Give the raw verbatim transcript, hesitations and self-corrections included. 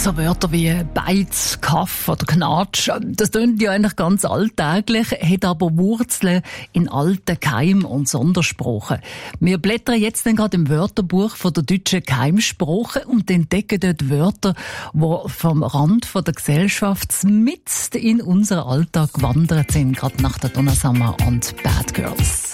So Wörter wie Beiz, Kaff oder Knatsch, das klingt ja eigentlich ganz alltäglich, hat aber Wurzeln in alten Keim- und Sondersprachen. Wir blättern jetzt dann gerade im Wörterbuch von der deutschen Keimsprache und entdecken dort Wörter, die vom Rand von der Gesellschaft mitten in unseren Alltag gewandert sind, gerade nach der Donna Summer und Bad Girls.